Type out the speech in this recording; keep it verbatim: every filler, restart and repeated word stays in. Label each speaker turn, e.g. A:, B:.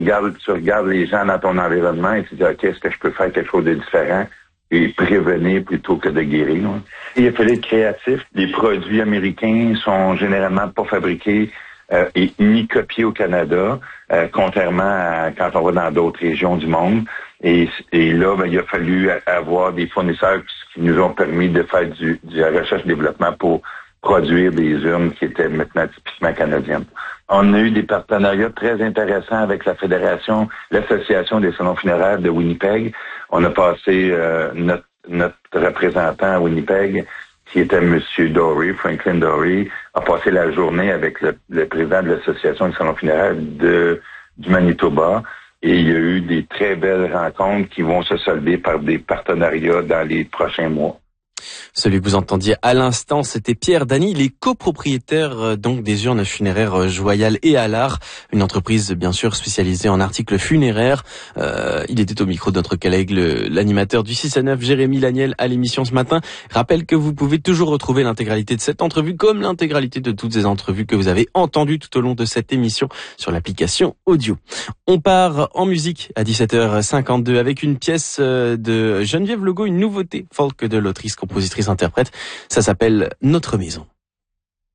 A: Regarde, tu regardes les gens dans ton environnement et tu dis, OK, est-ce que je peux faire quelque chose de différent et prévenir plutôt que de guérir? Hein? Il a fallu être créatif. Les produits américains sont généralement pas fabriqués euh, et ni copiés au Canada, euh, contrairement à quand on va dans d'autres régions du monde. Et, et là, ben, il a fallu avoir des fournisseurs qui nous ont permis de faire du, du recherche-développement pour produire des urnes qui étaient maintenant typiquement canadiennes. On a eu des partenariats très intéressants avec la Fédération, l'Association des salons funéraires de Winnipeg. On a passé euh, notre, notre représentant à Winnipeg, qui était M. Dory, Franklin Dory, a passé la journée avec le, le président de l'Association des salons funéraires de, du Manitoba. Et il y a eu des très belles rencontres qui vont se solder par des partenariats dans les prochains mois.
B: Celui que vous entendiez à l'instant, c'était Pierre Dany, les copropriétaires donc des urnes funéraires Joyal et Allard, une entreprise bien sûr spécialisée en articles funéraires. Euh, il était au micro de notre collègue, le, l'animateur du six à neuf, Jérémy Laniel, à l'émission ce matin. Rappelle que vous pouvez toujours retrouver l'intégralité de cette entrevue, comme l'intégralité de toutes ces entrevues que vous avez entendues tout au long de cette émission sur l'application audio. On part en musique à dix-sept heures cinquante-deux avec une pièce de Geneviève Legault, une nouveauté folk de l'autrice, compositrice, interprète. Ça s'appelle Notre Maison.